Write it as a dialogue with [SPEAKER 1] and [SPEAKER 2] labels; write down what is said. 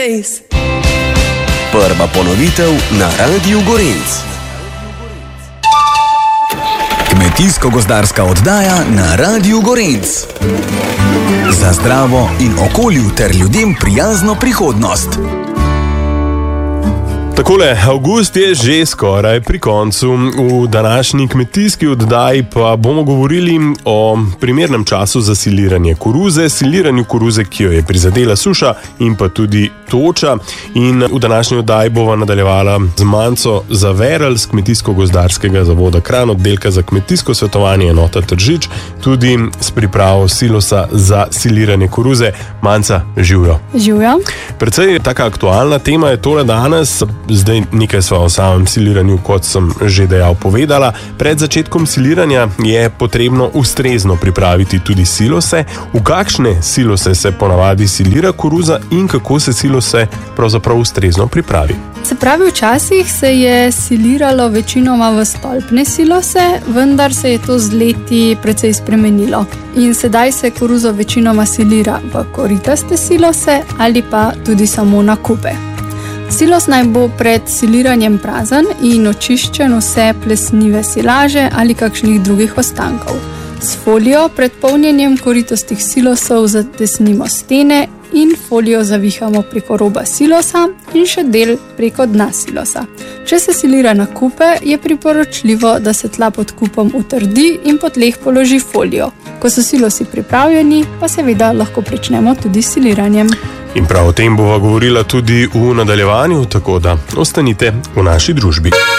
[SPEAKER 1] Prva ponovitev na Radiu Gorenc. Kmetijsko-gozdarska oddaja na Radiu Gorenc. Za zdravo in okolju ter ljudem prijazno prihodnost.
[SPEAKER 2] Takole, avgust je že skoraj pri koncu. V današnji kmetijski oddaji pa bomo govorili o primernem času za siliranje koruze, siliranju koruze, ki jo je prizadela suša in pa tudi toča. In v današnji oddaji bova nadaljevala z Manco Zaverl z Kmetijsko-gozdarskega zavoda Kranj, oddelka za kmetijsko svetovanje enota Tržič, tudi s pripravo silosa za siliranje koruze. Manca, živjo.
[SPEAKER 3] Živjo.
[SPEAKER 2] Precej taka aktualna tema je tole danes. Zdaj nekaj sva o samem siliranju, kot sem že dejal, povedala. Pred začetkom siliranja je potrebno ustrezno pripraviti tudi silose. V kakšne silose se ponavadi silira koruza in kako se silose pravzaprav ustrezno pripravi?
[SPEAKER 3] Se pravi, včasih se je siliralo večinoma v stolpne silose, vendar se je to z leti precej spremenilo. In sedaj se koruzo večinoma silira v koritaste silose ali pa tudi samo na kupe. Silos naj bo pred siliranjem prazen in očiščen vse plesnive silaže ali kakšnih drugih ostankov. S folijo pred polnjenjem koritastih silosov zatesnimo stene in folijo zavihamo preko roba silosa in še del preko dna silosa. Če se silira na kupe, je priporočljivo, da se tla pod kupom utrdi in po tleh položi folijo. Ko so silosi pripravljeni, pa seveda lahko pričnemo tudi s siliranjem.
[SPEAKER 2] In prav o tem bova govorila tudi v nadaljevanju, tako da ostanite v naši družbi.